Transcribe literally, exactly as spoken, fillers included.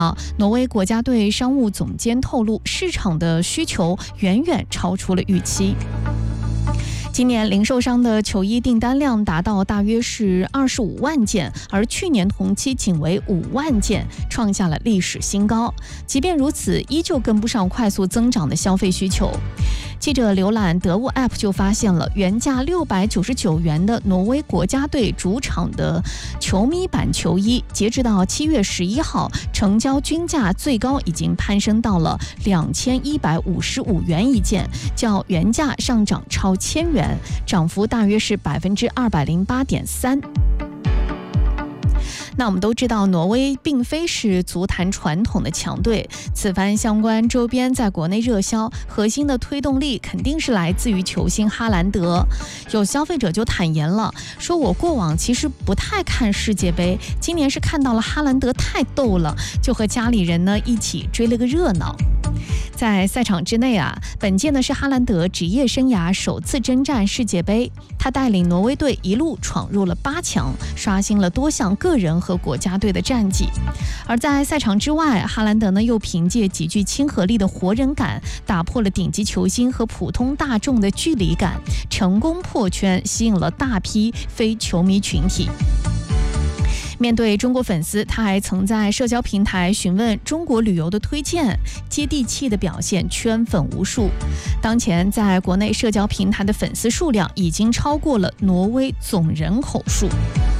挪威国家队商务总监透露，市场的需求远远超出了预期。今年零售商的球衣订单量达到大约是二十五万件，而去年同期仅为五万件，创下了历史新高。即便如此，依旧跟不上快速增长的消费需求。记者浏览得物 App 就发现了，原价六百九十九元的挪威国家队主场的球迷版球衣，截止到七月十一号，成交均价最高已经攀升到了两千一百五十五元一件，较原价上涨超千元，涨幅大约是百分之二百零八点三。那我们都知道，挪威并非是足坛传统的强队，此番相关周边在国内热销，核心的推动力肯定是来自于球星哈兰德。有消费者就坦言了，说我过往其实不太看世界杯，今年是看到了哈兰德太逗了，就和家里人呢一起追了个热闹。在赛场之内啊，本届呢是哈兰德职业生涯首次征战世界杯，他带领挪威队一路闯入了八强，刷新了多项个人和国家队的战绩。而在赛场之外，哈兰德呢又凭借极具亲和力的活人感，打破了顶级球星和普通大众的距离感，成功破圈，吸引了大批非球迷群体。面对中国粉丝，他还曾在社交平台询问中国旅游的推荐，接地气的表现圈粉无数。当前在国内社交平台的粉丝数量已经超过了挪威总人口数。